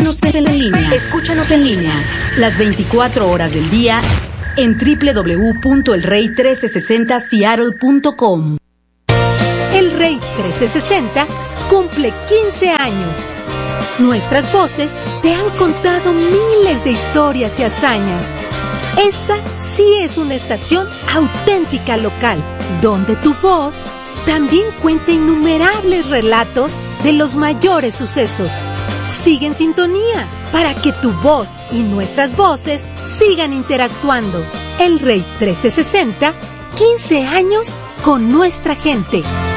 Escúchanos en línea. Escúchanos en línea. Las 24 horas del día en www.elrey1360seattle.com. El Rey 1360 cumple 15 años. Nuestras voces te han contado miles de historias y hazañas. Esta sí es una estación auténtica local, donde tu voz también cuenta innumerables relatos de los mayores sucesos. Sigue en sintonía para que tu voz y nuestras voces sigan interactuando. El Rey 1360, 15 años con nuestra gente.